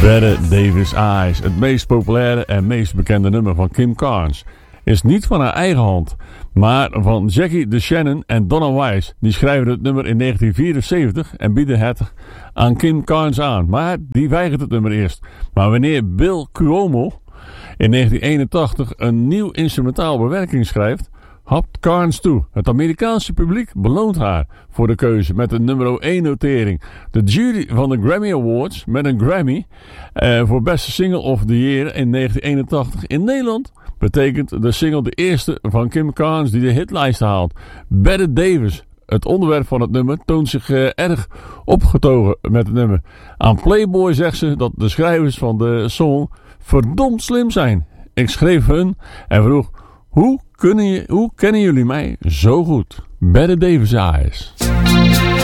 Bette Davis Eyes, het meest populaire en meest bekende nummer van Kim Carnes, is niet van haar eigen hand, maar van Jackie DeShannon en Donna Wise. Die schrijven het nummer in 1974 en bieden het aan Kim Carnes aan, maar die weigert het nummer eerst. Maar wanneer Bill Cuomo in 1981 een nieuw instrumentaal bewerking schrijft, hapt Carnes toe. Het Amerikaanse publiek beloont haar voor de keuze met een nummer 1 notering. De jury van de Grammy Awards met een Grammy voor beste single of the year in 1981 in Nederland betekent de single de eerste van Kim Carnes die de hitlijsten haalt. Bette Davis, het onderwerp van het nummer, toont zich erg opgetogen met het nummer. Aan Playboy zegt ze dat de schrijvers van de song verdomd slim zijn. Ik schreef hun en vroeg: Hoe kennen jullie mij zo goed? Bette Davis Eyes.